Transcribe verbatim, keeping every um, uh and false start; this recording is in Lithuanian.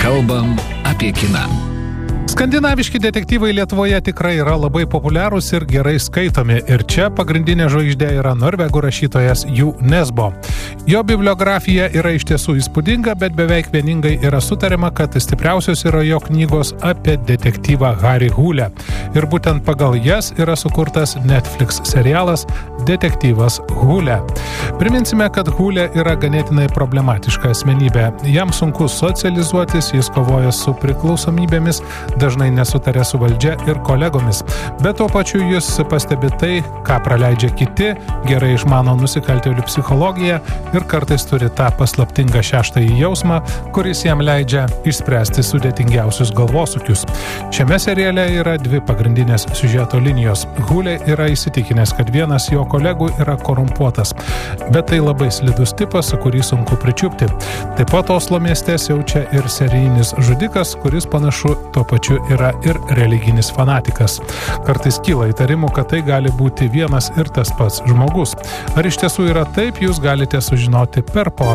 Kalbam apie kiną. Skandinaviški detektyvai Lietuvoje tikrai yra labai populiarūs ir gerai skaitomi. Ir čia pagrindinė žvaigždė yra norvegų rašytojas Ju Nesbo. Jo bibliografija yra iš tiesų įspūdinga, bet beveik vieningai yra sutariama, kad stipriausios yra jo knygos apie detektyvą Harry Hole. Ir būtent pagal jas yra sukurtas Netflix serialas Detektyvas Hole. Priminsime, kad Hole yra ganėtinai problematiška asmenybė. Jam sunku socializuotis, jis kovoja su priklausomybėmis, dažnai nesutarė su valdžia ir kolegomis. Bet tuo pačiu jis pastebi tai, ką praleidžia kiti, gerai išmano nusikaltėlių psichologiją ir kartais turi tą paslaptingą šeštąjį jausmą, kuris jam leidžia išspręsti sudėtingiausius galvosūkius. Šiame seriale yra dvi pagrindinės siužeto linijos. Hole yra įsitikinęs, kad vienas jo kolegų yra korumpuotas, bet tai labai slidus tipas, kurį sunku pričiupti. Taip pat Oslo mieste siaučia ir serijinis žudikas, kuris panašu tuo pačiu yra ir religinis fanatikas. Kartais kyla įtarimų, kad tai gali būti vienas ir tas pats žmogus. Ar iš tiesų yra taip, jūs galite sužinoti per porą